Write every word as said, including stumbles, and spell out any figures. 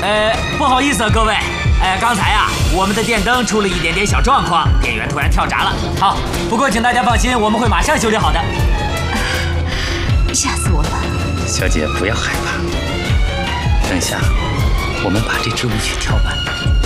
呃，不好意思啊，各位，哎，刚才啊，我们的电灯出了一点点小状况，电源突然跳闸了。好，不过请大家放心，我们会马上修理好的。 吓死我了！ 小姐不要害怕，等下我们把这支舞曲跳完。